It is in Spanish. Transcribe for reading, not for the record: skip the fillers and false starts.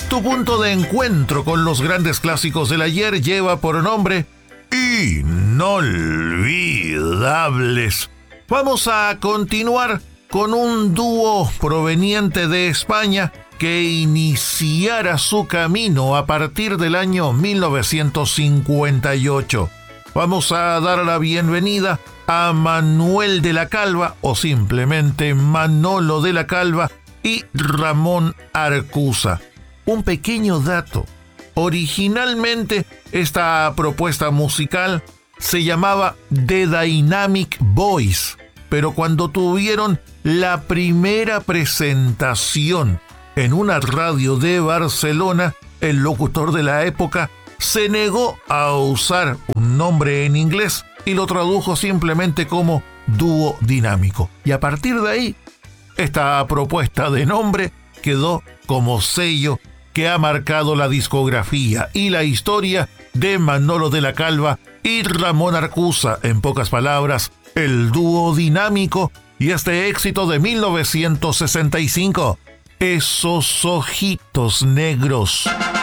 Tu punto de encuentro con los grandes clásicos del ayer lleva por nombre Inolvidables. Vamos a continuar con un dúo proveniente de España que iniciara su camino a partir del año 1958. Vamos a dar la bienvenida a Manuel de la Calva, o simplemente Manolo de la Calva, y Ramón Arcusa. Un pequeño dato: originalmente esta propuesta musical se llamaba The Dynamic Boys, pero cuando tuvieron la primera presentación en una radio de Barcelona, el locutor de la época se negó a usar un nombre en inglés y lo tradujo simplemente como Dúo Dinámico. Y a partir de ahí, esta propuesta de nombre quedó como sello que ha marcado la discografía y la historia de Manolo de la Calva y Ramón Arcusa. En pocas palabras, el dúo dinámico y este éxito de 1965, Esos ojitos negros.